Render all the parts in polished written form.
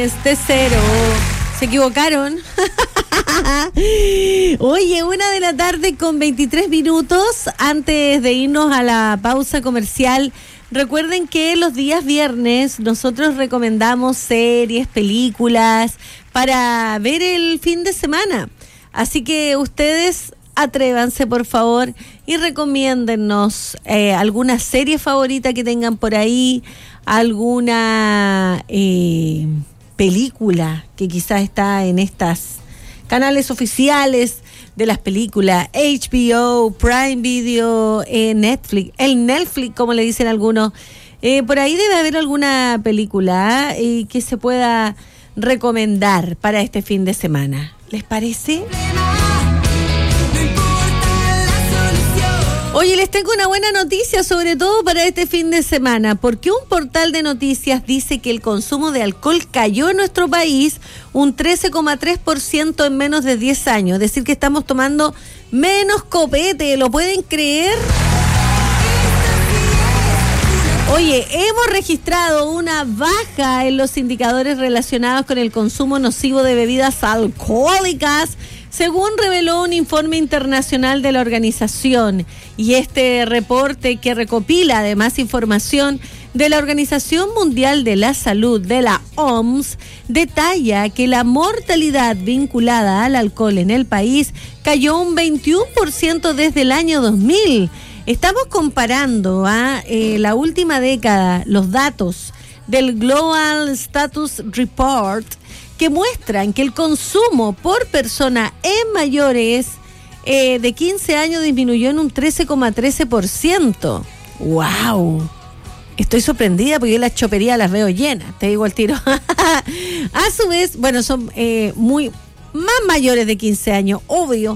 de cero. Se equivocaron. Oye, 1:00 p.m. con 23 minutos. Antes de irnos a la pausa comercial, recuerden que los días viernes nosotros recomendamos series, películas para ver el fin de semana. Así que ustedes atrévanse, por favor, y recomiéndennos alguna serie favorita que tengan por ahí, alguna película que quizás está en estas canales oficiales de las películas, HBO, Prime Video, Netflix, el Netflix, como le dicen algunos. Por ahí debe haber alguna película que se pueda recomendar para este fin de semana. ¿Les parece? Oye, les tengo una buena noticia, sobre todo para este fin de semana, porque un portal de noticias dice que el consumo de alcohol cayó en nuestro país un 13,3% en menos de 10 años. Es decir, que estamos tomando menos copete, ¿lo pueden creer? Oye, hemos registrado una baja en los indicadores relacionados con el consumo nocivo de bebidas alcohólicas, según reveló un informe internacional de la organización. Y este reporte, que recopila además información de la Organización Mundial de la Salud, de la OMS, detalla que la mortalidad vinculada al alcohol en el país cayó un 21% desde el año 2000. Estamos comparando a la última década los datos del Global Status Report, que muestran que el consumo por persona en mayores de 15 años disminuyó en un 13,13%. ¡Wow! Estoy sorprendida porque yo las choperías las veo llenas, te digo al tiro. A su vez, bueno, son muy más mayores de 15 años, obvio.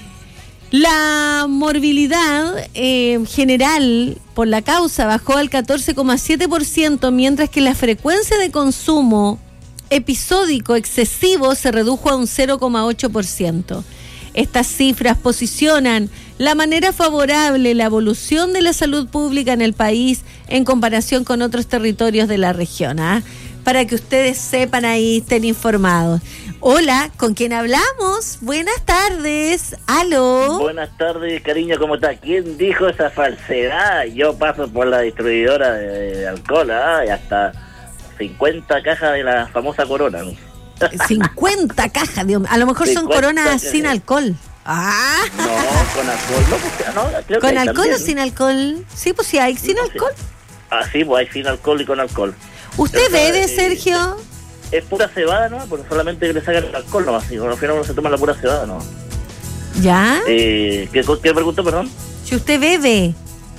La morbilidad general por la causa bajó al 14,7%, mientras que la frecuencia de consumo episódico excesivo se redujo a un 0,8%. Estas cifras posicionan la manera favorable la evolución de la salud pública en el país en comparación con otros territorios de la región, para que ustedes sepan ahí, estén informados. Hola, ¿con quién hablamos? Buenas tardes. ¿Aló? Buenas tardes, cariño, ¿cómo está? ¿Quién dijo esa falsedad? Yo paso por la distribuidora de alcohol, y hasta 50 cajas de la famosa Corona, ¿no? 50 cajas, Dios mío. A lo mejor son Coronas sin alcohol. No, con alcohol. No, creo ¿Con que alcohol también, o sin alcohol? Sí, pues sí hay sin alcohol. Sí, pues hay sin alcohol y con alcohol. ¿Usted bebe, Sergio? Es pura cebada, ¿no? Porque solamente le sacan el alcohol nomás. Y al final uno se toma la pura cebada, ¿no? ¿Ya? ¿Qué preguntó, perdón? Si usted bebe.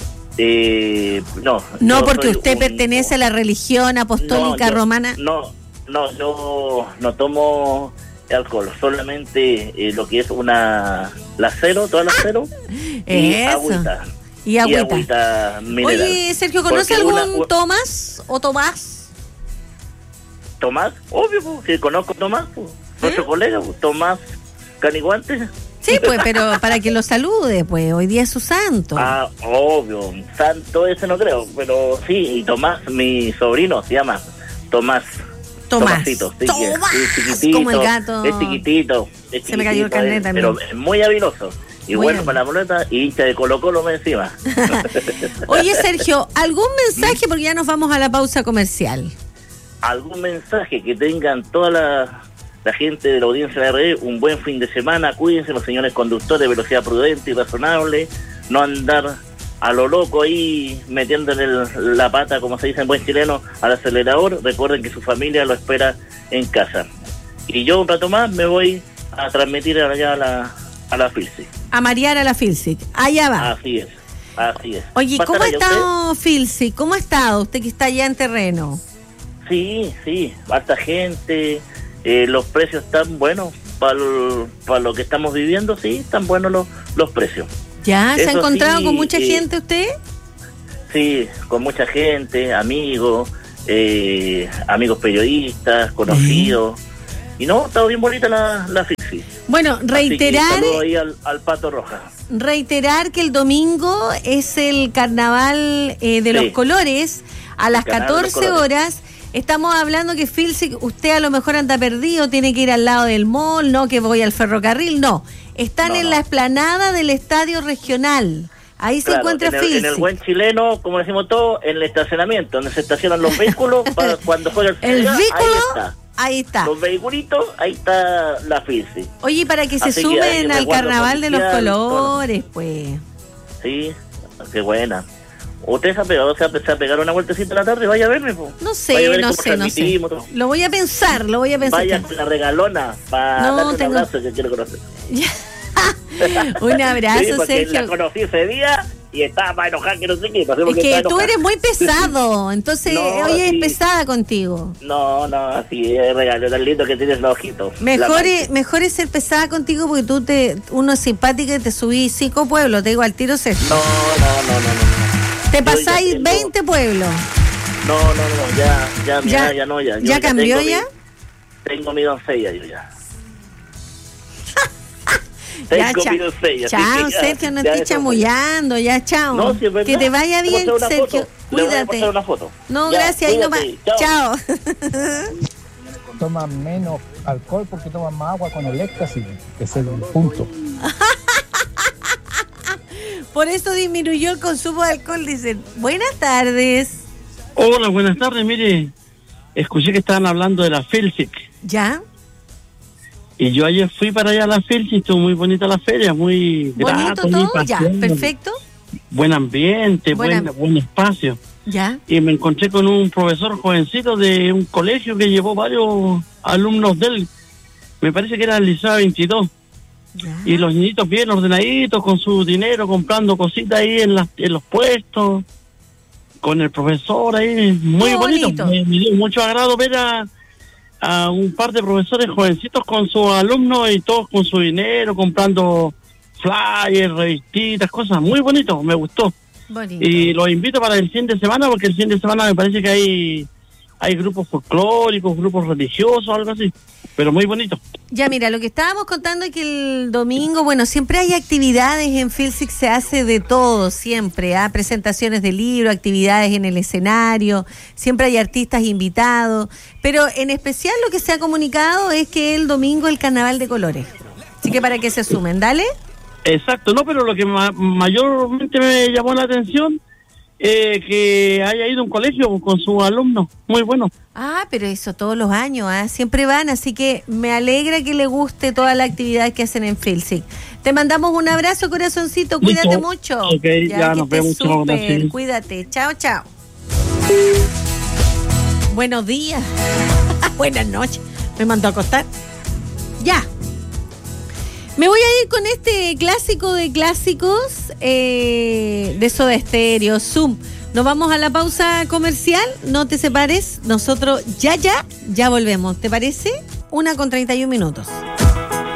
No. No, porque usted pertenece a la religión apostólica romana. Yo no tomo alcohol, solamente lo que es la cero, toda la cero, y agüita. Y agüita mineral. Oye, Sergio, ¿conoce algún Tomás o Tomás? ¿Tomás? Obvio, que conozco Tomás, nuestro colega, Tomás Caniguante. Sí, pues, pero para que lo salude, pues, hoy día es su santo. Obvio, santo ese no creo, pero sí, y Tomás, mi sobrino, se llama Tomás. Tomasito, chiquitito, como el gato. Es chiquitito. Se me cayó el carnet también. Pero es muy habiloso. Y bueno, para la boleta, y hincha de Colo-Colo me encima. Oye, Sergio, ¿algún mensaje? Porque ya nos vamos a la pausa comercial. ¿Algún mensaje que tengan toda la gente de la audiencia de la red? Un buen fin de semana, cuídense los señores conductores, velocidad prudente y razonable, no andar a lo loco ahí metiéndole la pata, como se dice en buen chileno, al acelerador. Recuerden que su familia lo espera en casa. Y yo un rato más me voy a transmitir allá a la Filsic. A marear a la Filsic. Allá va. Así es. Oye, ¿cómo ha estado Filsic? ¿Cómo ha estado usted que está allá en terreno? Sí, harta gente, los precios están buenos para lo que estamos viviendo, sí, están buenos los precios. ¿Ya? ¿Se ha encontrado con mucha gente usted? Sí, con mucha gente, amigos periodistas, conocidos. Y no, está bien bonita la Filsic. Bueno, reiterar... Saludo ahí al Pato Roja. Reiterar que el domingo es el Carnaval de los Colores, a las 14 horas, Estamos hablando que Filsic, usted a lo mejor anda perdido, tiene que ir al lado del mall, no que voy al ferrocarril, no. Están en la explanada del estadio regional. Ahí se encuentra Filsic. En el buen chileno, como decimos todos, en el estacionamiento, donde se estacionan los vehículos para cuando juega el vehículo. Ahí está. Los vehiculitos, ahí está la Filsic. Oye, para que se sumen al carnaval de los colores, pues. Sí, qué buena. ¿Usted se ha pegado, se ha pegado una vueltecita en la tarde? Vaya a verme, po. No sé. Lo voy a pensar. Vaya con la regalona para darle un abrazo que quiero conocer. Un abrazo, Sergio. La conocí ese día y estaba para enojar que no sé qué. Es que tú eres muy pesado, entonces hoy es pesada contigo. No, así es regalo tan lindo que tienes los ojitos. Mejor es ser pesada contigo porque uno es simpática y te subís 5 pueblos, te digo al tiro, Sergio. No. Te pasáis 20 pueblos. No, ya no. ¿Ya cambió ya? Tengo mi doncella yo ya. Chao, Sergio, no estés chamullando, ya, chao. No, si es verdad. Que te vaya bien, Sergio. Cuídate. Una foto. No, ya, gracias, ahí nomás. Chao. Toman menos alcohol porque toman más agua con el éxtasis, que es el punto. Por eso disminuyó el consumo de alcohol, dicen. Buenas tardes. Hola, buenas tardes. Mire, escuché que estaban hablando de la Filsic. ¿Ya? Y yo ayer fui para allá a la Filsic, estuvo muy bonita la feria, muy bonito todo, ya, perfecto. Buen ambiente, buen espacio. Ya. Y me encontré con un profesor jovencito de un colegio que llevó varios alumnos de él. Me parece que era el Liceo 22. Ya. Y los niñitos bien ordenaditos, con su dinero, comprando cositas ahí en los puestos, con el profesor ahí, muy bonito. Me dio mucho agrado ver a un par de profesores jovencitos con sus alumnos y todos con su dinero, comprando flyers, revistitas, cosas, muy bonito, me gustó. Bonito. Y los invito para el fin de semana, porque el fin de semana me parece que hay grupos folclóricos, grupos religiosos, algo así, pero muy bonito. Ya, mira, lo que estábamos contando es que el domingo, bueno, siempre hay actividades en Filsic, se hace de todo, siempre, presentaciones de libros, actividades en el escenario, siempre hay artistas invitados, pero en especial lo que se ha comunicado es que el domingo el Carnaval de Colores, así que para que se sumen, dale. Exacto, no, pero lo que mayormente me llamó la atención que haya ido a un colegio con sus alumnos, muy bueno. Pero eso todos los años, siempre van, así que me alegra que le guste toda la actividad que hacen en Filsic. Te mandamos un abrazo, corazoncito, cuídate listo. Mucho. Ok, ya nos vemos. Cuídate, chao. Buenos días. Buenas noches. Me mandó a acostar. Ya. Me voy a ir con este clásico de clásicos de Soda Stereo, Zoom. Nos vamos a la pausa comercial, no te separes. Nosotros ya volvemos, ¿te parece? 1:31 minutos.